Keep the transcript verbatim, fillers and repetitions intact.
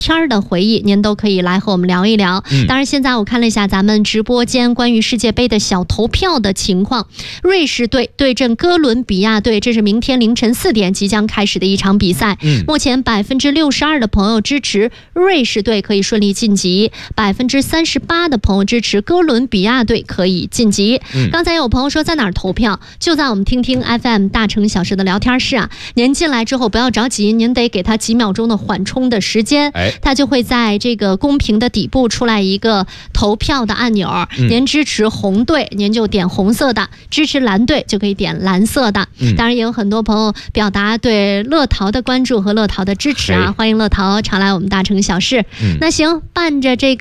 天的回忆，您都可以来和我们聊一聊。 嗯、 当然，现在我看了一下咱们直播间关于世界杯的小投票的情况，瑞士队对阵哥伦比亚队，这是明天凌晨四点即将开始的一场比赛。 嗯、 目前百分之六十二的朋友支持瑞士队可以顺利晋级，百分之三十八的朋友支持哥伦比亚队可以晋级。 嗯、 刚才有朋友说在哪儿投票，就在我们听听 F M 大城小事的聊天室啊。您进来之后不要着急，您得给他几秒钟的缓冲的时间。 哎它就会在这个公屏的底部出来一个投票的按钮，嗯、您支持红队您就点红色的，支持蓝队就可以点蓝色的。嗯、当然也有很多朋友表达对乐淘的关注和乐淘的支持啊，欢迎乐淘常来我们大城小事。嗯、那行，伴着这个